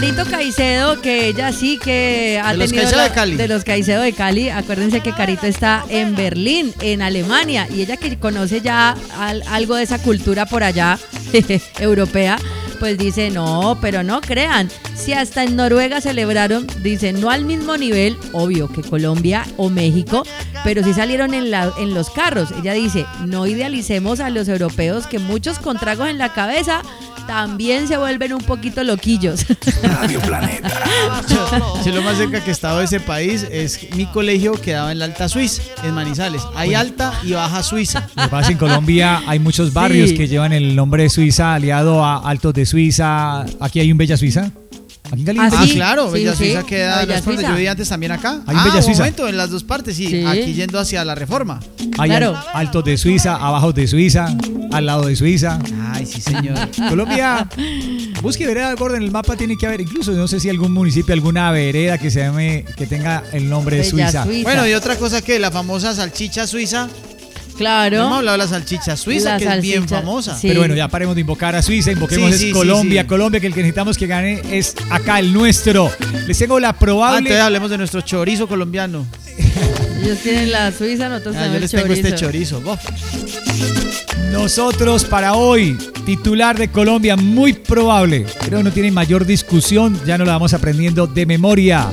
Carito Caicedo, que ella sí que ha tenido de los Caicedo de Cali. Acuérdense que Carito está en Berlín, en Alemania, y ella que conoce ya algo de esa cultura por allá europea, pues dice, no, pero no crean, si hasta en Noruega celebraron, dice, no al mismo nivel, obvio, que Colombia o México, pero sí salieron en los carros. Ella dice, no idealicemos a los europeos, que muchos con tragos en la cabeza también se vuelven un poquito loquillos. Radio Planeta. Sí, lo más cerca que he estado de ese país es mi colegio, quedaba en la Alta Suiza, en Manizales. Hay Alta y Baja Suiza. Lo que pasa en Colombia hay muchos barrios que llevan el nombre de Suiza aliado a Altos de Suiza. Aquí hay un Bella Suiza. Aquí en Cali. Claro, Bella Suiza queda Bella Suiza. Yo vivía antes también acá. Hay un Bella Suiza. Un momento, en las dos partes, sí. Aquí yendo hacia la Reforma. Hay Altos de Suiza, abajo de Suiza, al lado de Suiza. Ay, sí, señor. Colombia, busque vereda gorda en el mapa, tiene que haber, incluso no sé si algún municipio, alguna vereda que se llame, que tenga el nombre de Suiza. Bueno, y otra cosa que la famosa salchicha suiza. Claro. Hemos hablado de la salchicha suiza, que es bien famosa. Sí. Pero bueno, ya paremos de invocar a Suiza, invoquemos Colombia. Colombia, que el que necesitamos que gane es acá el nuestro. Les tengo la probable. Entonces hablemos de nuestro chorizo colombiano. Ellos tienen la Suiza, nosotros tenemos yo les tengo este chorizo. Nosotros para hoy, titular de Colombia, muy probable. Creo que no tiene mayor discusión, ya no la vamos aprendiendo de memoria.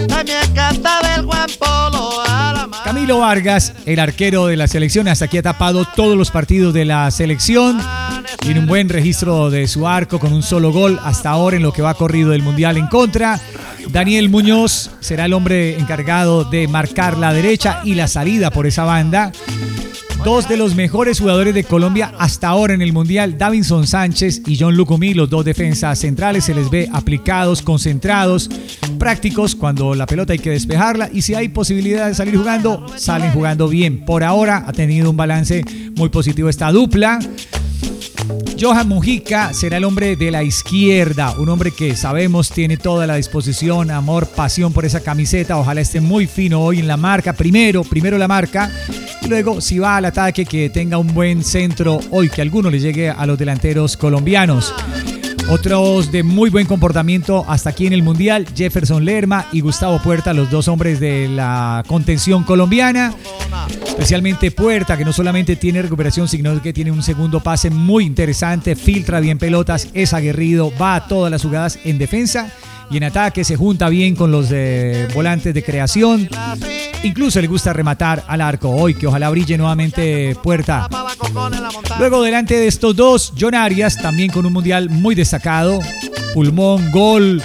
Camilo Vargas, el arquero de la selección, hasta aquí ha tapado todos los partidos de la selección. Tiene un buen registro de su arco con un solo gol hasta ahora en lo que va corrido del Mundial en contra. Daniel Muñoz será el hombre encargado de marcar la derecha y la salida por esa banda. Dos de los mejores jugadores de Colombia hasta ahora en el Mundial, Davinson Sánchez y John Lucumí, los dos defensas centrales, se les ve aplicados, concentrados, prácticos cuando la pelota hay que despejarla, y si hay posibilidad de salir jugando, salen jugando bien. Por ahora ha tenido un balance muy positivo esta dupla. Johan Mujica será el hombre de la izquierda, un hombre que sabemos tiene toda la disposición, amor, pasión por esa camiseta. Ojalá esté muy fino hoy en la marca, primero la marca, y luego si va al ataque que tenga un buen centro hoy, que alguno le llegue a los delanteros colombianos. Otros de muy buen comportamiento hasta aquí en el Mundial, Jefferson Lerma y Gustavo Puerta, los dos hombres de la contención colombiana. Especialmente Puerta, que no solamente tiene recuperación, sino que tiene un segundo pase muy interesante, filtra bien pelotas, es aguerrido, va a todas las jugadas en defensa y en ataque, se junta bien con los volantes de creación. Incluso le gusta rematar al arco hoy, que ojalá brille nuevamente Puerta. Luego delante de estos dos, John Arias, también con un Mundial muy destacado, pulmón, gol,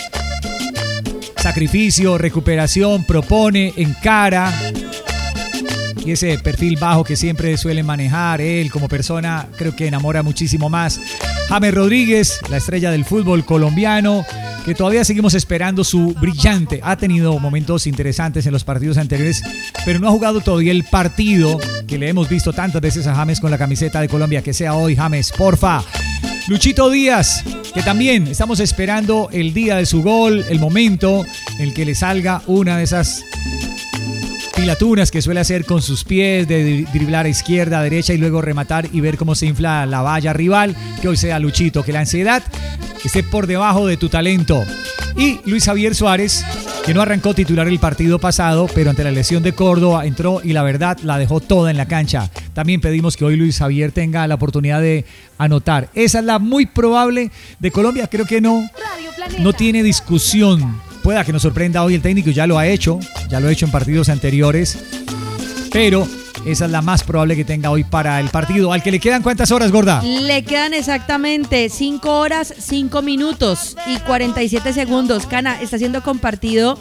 sacrificio, recuperación, propone, encara. Y ese perfil bajo que siempre suele manejar él como persona, creo que enamora muchísimo más. James Rodríguez, la estrella del fútbol colombiano, que todavía seguimos esperando su brillante. Ha tenido momentos interesantes en los partidos anteriores, pero no ha jugado todavía el partido que le hemos visto tantas veces a James con la camiseta de Colombia. Que sea hoy, James, porfa. Luchito Díaz, que también estamos esperando el día de su gol, el momento en el que le salga una de esas pilatunas que suele hacer con sus pies, de driblar a izquierda, a derecha y luego rematar y ver cómo se infla la valla rival. Que hoy sea Luchito, que la ansiedad esté por debajo de tu talento. Y Luis Javier Suárez, que no arrancó titular el partido pasado, pero ante la lesión de Córdoba entró y la verdad la dejó toda en la cancha. También pedimos que hoy Luis Javier tenga la oportunidad de anotar. Esa es la muy probable de Colombia, creo que no tiene discusión. Pueda que nos sorprenda hoy el técnico, ya lo ha hecho en partidos anteriores, pero esa es la más probable que tenga hoy para el partido. ¿Al que le quedan cuántas horas, gorda? Le quedan exactamente 5 horas, 5 minutos y 47 segundos. Cana, está siendo compartido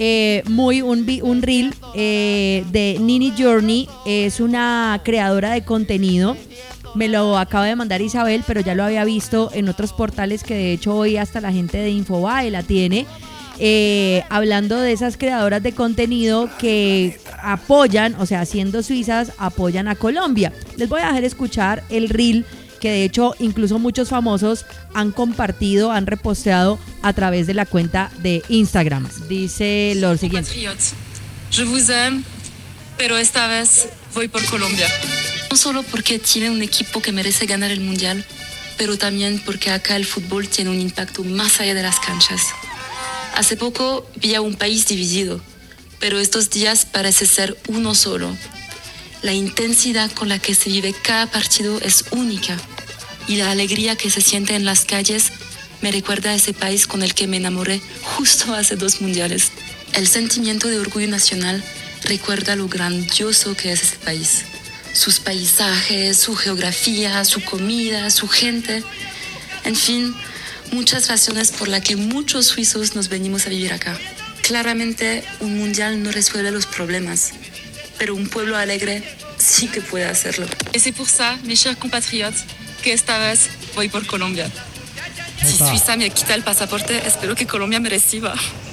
un reel de Nini Journey. Es una creadora de contenido. Me lo acaba de mandar Isabel, pero ya lo había visto en otros portales, que de hecho hoy hasta la gente de Infobae la tiene. Hablando de esas creadoras de contenido que apoyan, o sea, siendo suizas, apoyan a Colombia. Les voy a dejar escuchar el reel que de hecho incluso muchos famosos han compartido, han reposteado a través de la cuenta de Instagram. Dice lo siguiente: Je vous aime, pero esta vez voy por Colombia. No solo porque tiene un equipo que merece ganar el Mundial, pero también porque acá el fútbol tiene un impacto más allá de las canchas. Hace poco vi a un país dividido, pero estos días parece ser uno solo. La intensidad con la que se vive cada partido es única y la alegría que se siente en las calles me recuerda a ese país con el que me enamoré justo hace 2 mundiales. El sentimiento de orgullo nacional recuerda lo grandioso que es este país. Sus paisajes, su geografía, su comida, su gente. En fin, muchas razones por las que muchos suizos nos venimos a vivir acá. Claramente, un mundial no resuelve los problemas, pero un pueblo alegre sí que puede hacerlo. Y es por eso, mis chers compatriotes, que esta vez voy por Colombia. Si Suiza me quita el pasaporte, espero que Colombia me reciba.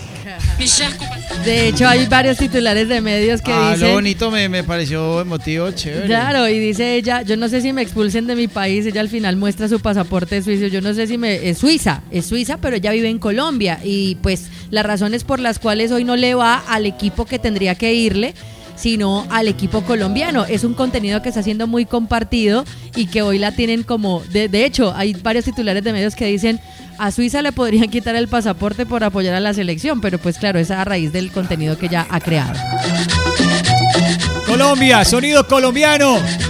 De hecho, hay varios titulares de medios que dicen... Lo bonito me pareció emotivo, chévere. Claro, y dice ella, yo no sé si me expulsen de mi país, ella al final muestra su pasaporte suizo, yo no sé si es Suiza, pero ella vive en Colombia y pues las razones por las cuales hoy no le va al equipo que tendría que irle, sino al equipo colombiano. Es un contenido que está siendo muy compartido y que hoy la tienen como... De hecho, hay varios titulares de medios que dicen a Suiza le podrían quitar el pasaporte por apoyar a la selección, pero pues claro, es a raíz del contenido que ya ha creado. Colombia, sonido colombiano.